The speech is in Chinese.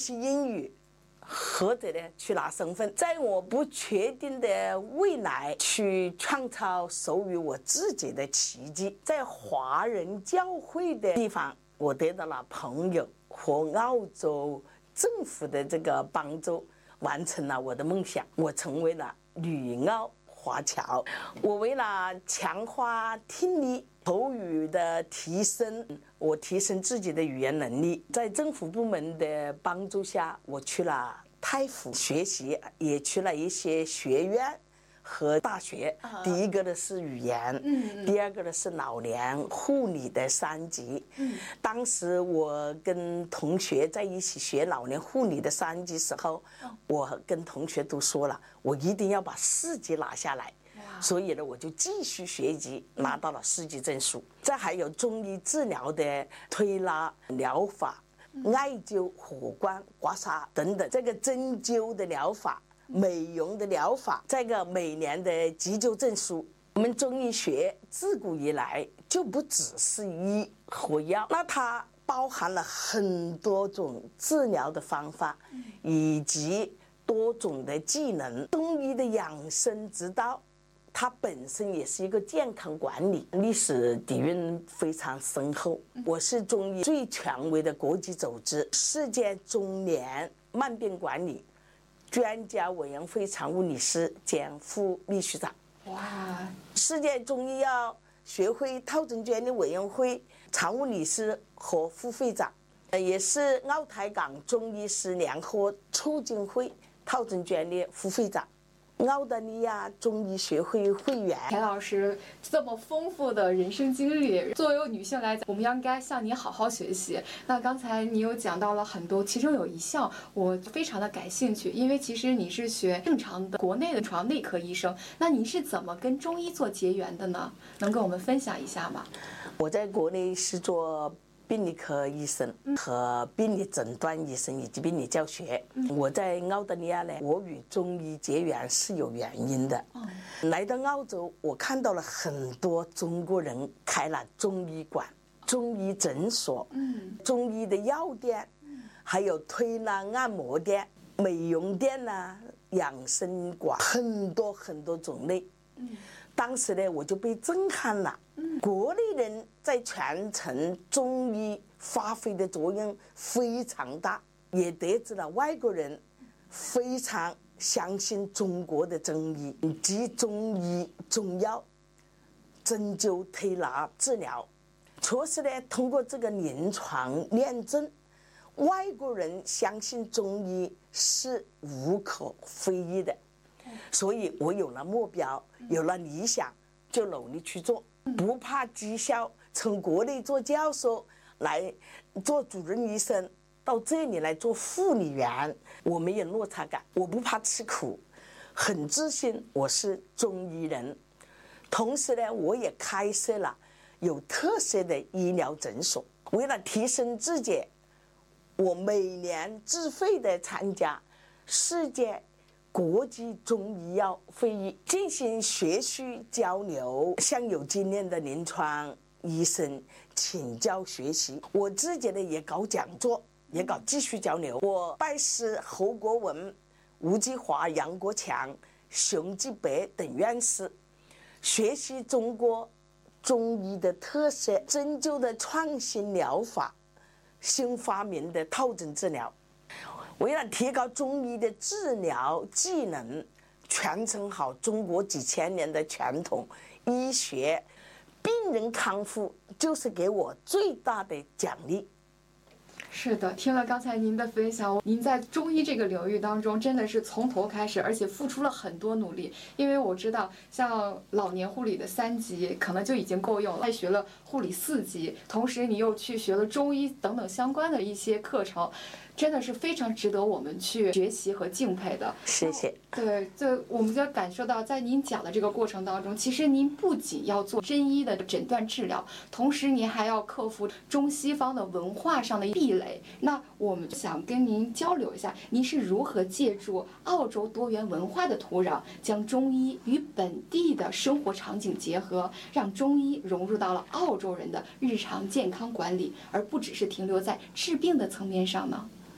英语，或者呢去拿身份，在我不确定的未来去创造属于我自己的奇迹。在华人教会的地方，我得到了朋友和澳洲政府的这个帮助，完成了我的梦想。我成为了女澳华侨。我为了强化听力口语的提升，我提升自己的语言能力，在政府部门的帮助下，我去了泰府学习，也去了一些学院和大学。第一个的是语言，第二个的是老年护理的3级。当时我跟同学在一起学老年护理的3级时候，我跟同学都说了，我一定要把4级拿下来。所以呢，我就继续学习，拿到了4级证书。这还有中医治疗的推拿疗法、艾灸、火光、刮痧等等，这个针灸的疗法、美容的疗法，这个每年的急救证书。我们中医学自古以来就不只是医和药，那它包含了很多种治疗的方法，以及多种的技能。中医的养生之道，它本身也是一个健康管理，历史底蕴非常深厚。我是中医最权威的国际组织世界中年慢病管理专家委员会常务理事兼副秘书长。哇！世界中医药学会套诊专利委员会常务理事和副会长，也是澳台港中医师联合促进会套诊专利副会长。澳大利亚中医学会会员。 田老师这么丰富的人生经历，作为女性来讲，我们应该向你好好学习。那刚才你有讲到了很多，其中有一项我非常的感兴趣，因为其实你是学正常的国内的床内科医生，那你是怎么跟中医做结缘的呢？能跟我们分享一下吗？ 我在国内是做病理科医生和病理诊断医生以及病理教学。我在澳大利亚呢，我与中医结缘是有原因的。来到澳洲，我看到了很多中国人开了中医馆、中医诊所、中医的药店，还有推拿按摩店、美容店呐、养生馆，很多很多种类。当时呢，我就被震撼了。国内人在传承中医发挥的作用非常大，也得知了外国人非常相信中国的中医及中医中药、针灸、推拿治疗。确实呢，通过这个临床验证，外国人相信中医是无可非议的。所以我有了目标，有了理想，就努力去做，不怕绩效。从国内做教授来做主任医生，到这里来做护理员，我没有落差感，我不怕吃苦，很自信我是中医人。同时呢，我也开设了有特色的医疗诊所。为了提升自己，我每年自费的参加世界国际中医药会议，进行学术交流，向有经验的临床医生请教学习。我自己呢也搞讲座，也搞继续交流。我拜师侯国文、吴继华、杨国强、熊继北等院士，学习中国中医的特色、针灸的创新疗法、新发明的套诊治疗。为了提高中医的治疗技能，传承好中国几千年的传统医学，病人康复就是给我最大的奖励。 是的，听了刚才您的分享，您在中医这个领域当中真的是从头开始，而且付出了很多努力。因为我知道，像老年护理的3级可能就已经够用了，还学了护理4级，同时你又去学了中医等等相关的一些课程，真的是非常值得我们去学习和敬佩的。 谢谢。 对，这我们就感受到，在您讲的这个过程当中，其实您不仅要做真医的诊断治疗，同时您还要克服中西方的文化上的壁垒。那我们想跟您交流一下，您是如何借助澳洲多元文化的土壤，将中医与本地的生活场景结合，让中医融入到了澳洲人的日常健康管理，而不只是停留在治病的层面上呢？